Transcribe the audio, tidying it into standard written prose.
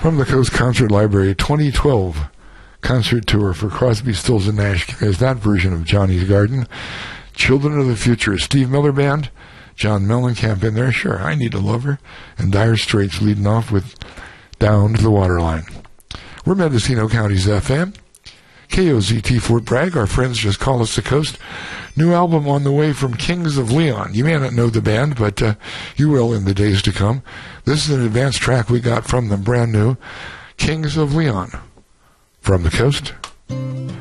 From the Coast Concert Library, 2012 concert tour for Crosby, Stills, and Nash. There's that version of Johnny's Garden. Children of the Future, Steve Miller Band, John Mellencamp in there, sure, I Need a Lover, and Dire Straits leading off with Down to the Waterline. We're Mendocino County's FM. KOZT Fort Bragg, our friends just call us the coast. New album on the way from Kings of Leon. You may not know the band, but you will in the days to come. This is an advanced track we got from them, brand new. Kings of Leon. From the coast.